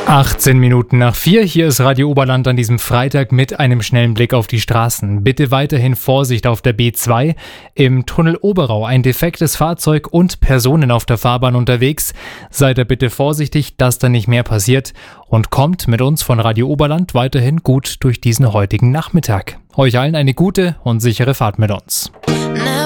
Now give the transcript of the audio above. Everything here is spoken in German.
18 Minuten nach 4, hier ist Radio Oberland an diesem Freitag mit einem schnellen Blick auf die Straßen. Bitte weiterhin Vorsicht auf der B2, im Tunnel Oberau ein defektes Fahrzeug und Personen auf der Fahrbahn unterwegs. Seid da bitte vorsichtig, dass da nicht mehr passiert und kommt mit uns von Radio Oberland weiterhin gut durch diesen heutigen Nachmittag. Euch allen eine gute und sichere Fahrt mit uns.